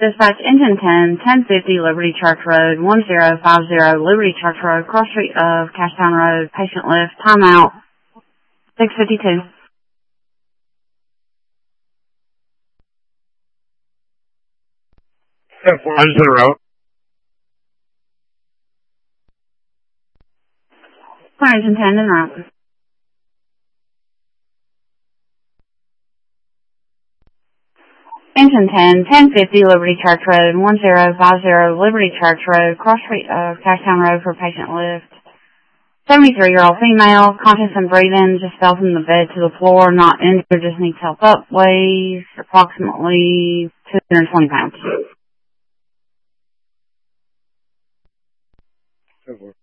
Dispatch engine 1050 Liberty Church Road, 1050 Liberty Church Road, cross street of Cashtown Road, patient lift, timeout, 6:52. I'm just in a route. Engine 10 en route. Engine 1050 Liberty Church Road, 1050 Liberty Church Road, cross street of Cashtown Road for patient lift. 73-year-old female, conscious and breathing, just fell from the bed to the floor, not injured, just needs help up, weighs approximately 220 pounds.